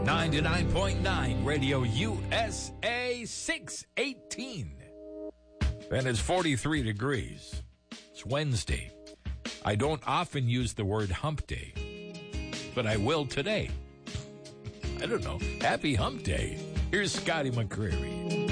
99.9 Radio USA 618. And it's 43 degrees. It's Wednesday. I don't often use the word hump day, but I will today. I don't know. Happy hump day. Here's Scotty McCreery.